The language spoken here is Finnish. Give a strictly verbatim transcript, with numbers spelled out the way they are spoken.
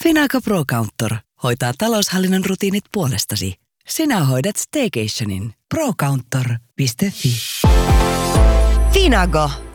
Finago Pro Counter hoitaa taloushallinnon rutiinit puolestasi. Sinä hoidat staycationin. pro counter piste fi. Finago.